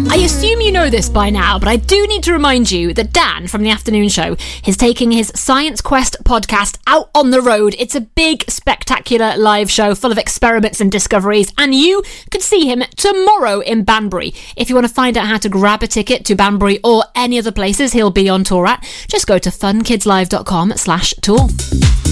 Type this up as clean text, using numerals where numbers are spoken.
I assume you know this by now, but I do need to remind you that Dan from the afternoon show is taking his Science Quest podcast out on the road. It's a big, spectacular live show full of experiments and discoveries, and you could see him tomorrow in Banbury. If you want to find out how to grab a ticket to Banbury or any other places he'll be on tour at, just go to funkidslive.com/tour.